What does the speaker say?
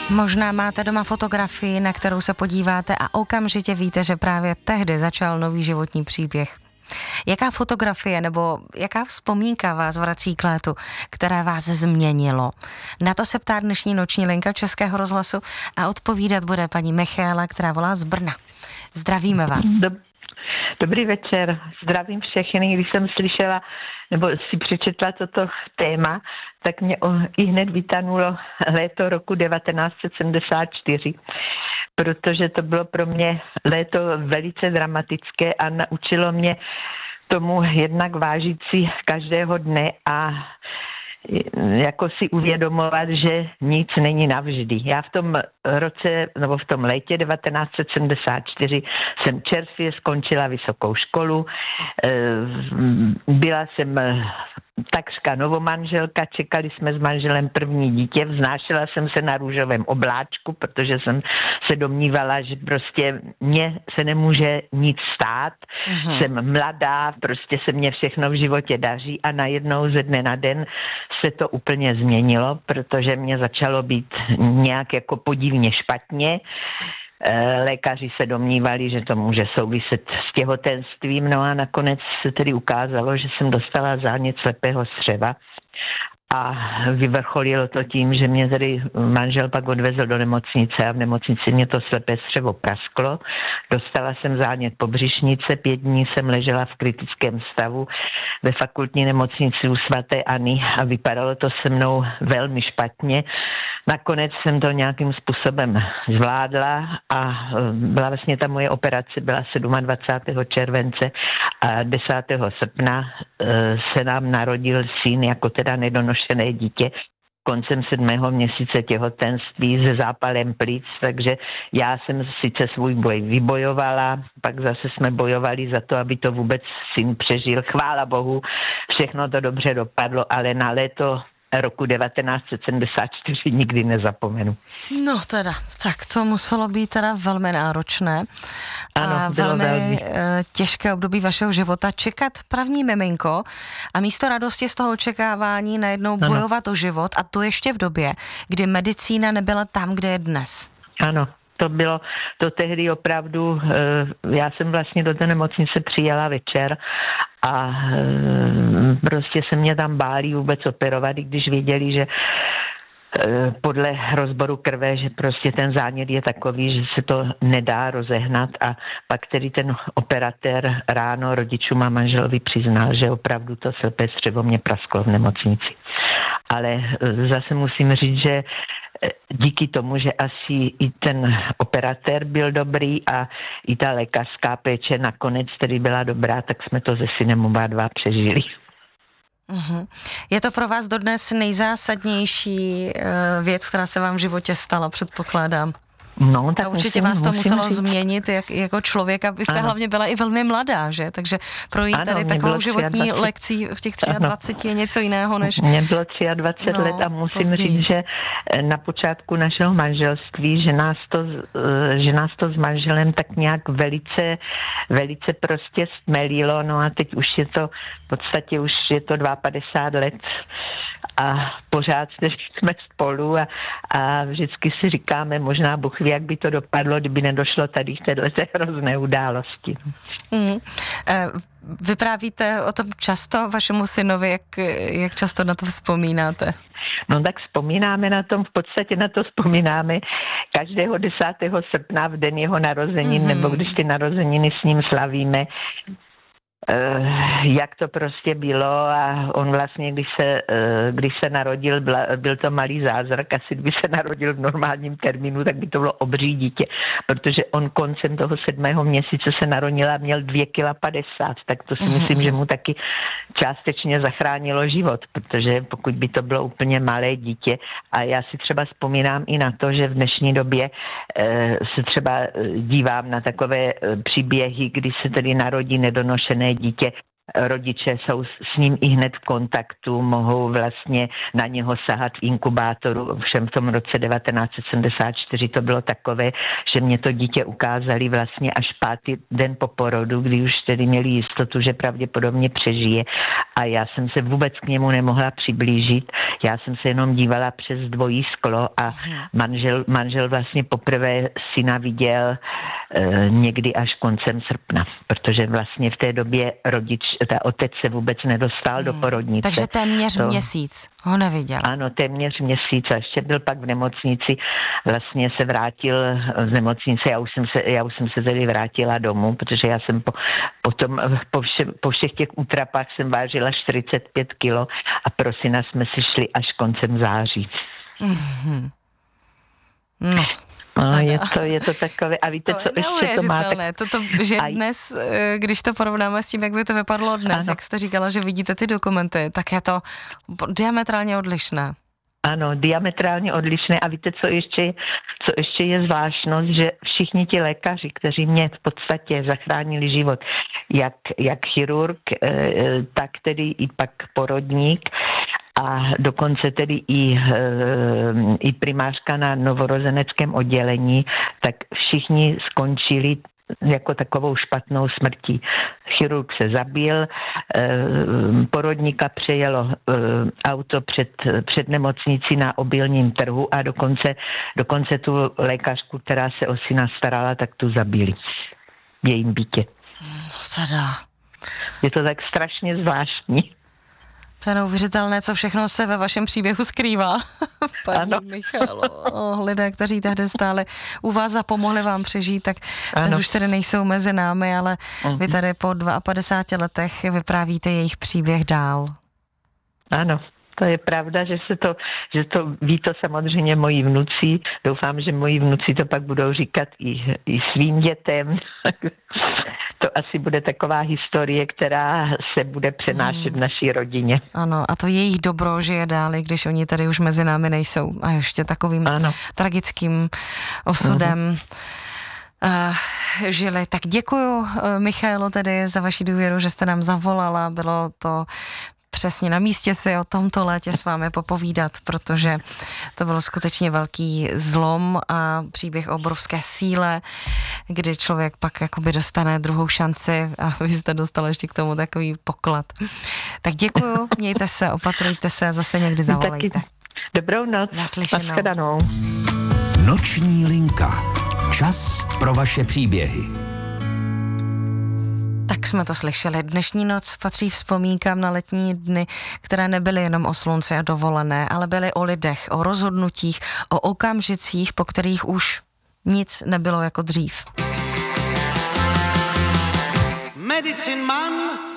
Možná máte doma fotografii, na kterou se podíváte a okamžitě víte, že právě tehdy začal nový životní příběh. Jaká fotografie nebo jaká vzpomínka vás vrací k létu, které vás změnilo? Na to se ptá dnešní noční linka Českého rozhlasu a odpovídat bude paní Michaela, která volá z Brna. Zdravíme vás. Dobrý večer, zdravím všechny. Když jsem slyšela nebo si přečetla toto téma, tak mě i hned vytanulo léto roku 1974, protože to bylo pro mě léto velice dramatické a naučilo mě tomu jednak vážit si každého dne a jako si uvědomovat, že nic není navždy. Já v tom roce, nebo v tom létě 1974 jsem čerstvě skončila vysokou školu. Byla jsem takřka novomanželka, čekali jsme s manželem první dítě, vznášela jsem se na růžovém obláčku, protože jsem se domnívala, že prostě mně se nemůže nic stát. Jsem mladá, prostě se mně všechno v životě daří a najednou ze dne na den se to úplně změnilo, protože mě začalo být nějak jako podivně špatně. Lékaři se domnívali, že to může souviset s těhotenstvím, no a nakonec se tedy ukázalo, že jsem dostala zánět slepého střeva a vyvrcholilo to tím, že mě tedy manžel pak odvezl do nemocnice a v nemocnici mě to slepé střevo prasklo. Dostala jsem zánět pobřišnice, 5 dní jsem ležela v kritickém stavu ve fakultní nemocnici u svaté Anny a vypadalo to se mnou velmi špatně. Nakonec jsem to nějakým způsobem zvládla a byla vlastně ta moje operace byla 27. července a 10. srpna se nám narodil syn jako teda nedonošené dítě koncem 7. měsíce těhotenství se zápalem plic, takže já jsem sice svůj boj vybojovala, pak zase jsme bojovali za to, aby to vůbec syn přežil. Chvála Bohu, všechno to dobře dopadlo, ale na léto roku 1974 nikdy nezapomenu. No teda, tak to muselo být teda velmi náročné a velmi těžké období vašeho života. Čekat první miminko a místo radosti z toho očekávání najednou bojovat o život a to ještě v době, kdy medicína nebyla tam, kde je dnes. Ano. To bylo to tehdy opravdu, já jsem vlastně do té nemocnice přijela večer a prostě se mě tam báli vůbec operovat, i když věděli, že podle rozboru krve, že prostě ten zánět je takový, že se to nedá rozehnat a pak tedy ten operatér ráno rodičům a manželovi přiznal, že opravdu to slepé střevo mě prasklo v nemocnici. Ale zase musím říct, že díky tomu, že asi i ten operatér byl dobrý a i ta lékařská péče nakonec tedy byla dobrá, tak jsme to se synem oba dva přežili. Je to pro vás dodnes nejzásadnější věc, která se vám v životě stala, předpokládám. No, tak a určitě vás to muselo změnit jako člověka. Vy jste hlavně byla i velmi mladá, že? Takže projít tady takovou životní lekcí v těch 23 je něco jiného než... Mně bylo 23 let a musím říct, že na počátku našeho manželství, že nás to s manželem tak nějak velice prostě stmelilo, no a teď už je to, v podstatě už je to 52 let a pořád jsme spolu a vždycky si říkáme, možná Bůh ví, jak by to dopadlo, kdyby nedošlo tady k této hrozné události. Vyprávíte o tom často vašemu synovi, jak často na to vzpomínáte? No tak vzpomínáme na tom, v podstatě na to vzpomínáme každého 10. srpna v den jeho narozenin, nebo když ty narozeniny s ním slavíme, jak to prostě bylo a on vlastně, když se narodil, byl to malý zázrak, asi kdyby se narodil v normálním termínu, tak by to bylo obří dítě, protože on koncem toho 7. měsíce se narodil a měl 2,50 kg, tak to si myslím, že mu taky částečně zachránilo život, protože pokud by to bylo úplně malé dítě a já si třeba vzpomínám i na to, že v dnešní době se třeba dívám na takové příběhy, kdy se tedy narodí nedonošené dítě rodiče jsou s ním i hned v kontaktu, mohou vlastně na něho sahat v inkubátoru. Všem v tom roce 1974 to bylo takové, že mě to dítě ukázali vlastně až 5. den po porodu, kdy už tedy měli jistotu, že pravděpodobně přežije. A já jsem se vůbec k němu nemohla přiblížit. Já jsem se jenom dívala přes dvojí sklo a manžel vlastně poprvé syna viděl někdy až koncem srpna, protože vlastně v té době otec se vůbec nedostal do porodnice. Takže téměř měsíc ho neviděl. Ano, téměř měsíc a ještě byl pak v nemocnici, vlastně se vrátil z nemocnice, já už jsem se tedy vrátila domů, protože já jsem po všech těch útrapách jsem vážila 45 kilo a pro syna jsme si šli až koncem září. Mm-hmm. No, je to takové, a víte, to co ještě to má? Že dnes, když to porovnáme s tím, jak by to vypadlo dnes, ano. Jak jste říkala, že vidíte ty dokumenty, tak je to diametrálně odlišné. Ano, diametrálně odlišné a víte, co ještě je zvláštnost, že všichni ti lékaři, kteří mě v podstatě zachránili život, jak chirurg, tak tedy i pak porodník, a dokonce tedy i primářka na novorozeneckém oddělení, tak všichni skončili jako takovou špatnou smrtí. Chirurg se zabil, porodníka přejelo auto před nemocnicí na obilním trhu a dokonce tu lékařku, která se o syna starala, tak tu zabili v jejím bytě. Je to tak strašně zvláštní. To je neuvěřitelné, co všechno se ve vašem příběhu skrývá, paní Michaelo. Lidé, kteří tehdy stáli u vás a pomohli vám přežít, tak dnes už tedy nejsou mezi námi, ale vy tady po 52 letech vyprávíte jejich příběh dál. Ano. To je pravda, že to ví to samozřejmě moji vnuci. Doufám, že moji vnuci to pak budou říkat i svým dětem. To asi bude taková historie, která se bude přenášet v naší rodině. Ano, a to jejich dobro žije dál, když oni tady už mezi námi nejsou. A ještě takovým tragickým osudem žili. Tak děkuju, Michaelo, tedy za vaši důvěru, že jste nám zavolala. Bylo to přesně na místě si o tomto létě s vámi popovídat, protože to byl skutečně velký zlom a příběh o obrovské síle, kdy člověk pak jakoby dostane druhou šanci a vy jste dostali ještě k tomu takový poklad. Tak děkuju, mějte se, opatrujte se a zase někdy zavolejte. Dobrou noc. Naslyšenou. Noční linka. Čas pro vaše příběhy. Tak jsme to slyšeli. Dnešní noc patří vzpomínkám na letní dny, které nebyly jenom o slunci a dovolené, ale byly o lidech, o rozhodnutích, o okamžicích, po kterých už nic nebylo jako dřív. Medicine Man